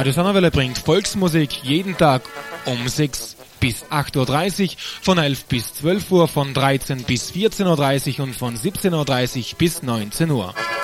Radio Donauwelle bringt Volksmusik jeden Tag um 6 bis 8.30 Uhr, von 11 bis 12 Uhr, von 13 bis 14.30 Uhr und von 17.30 Uhr bis 19 Uhr.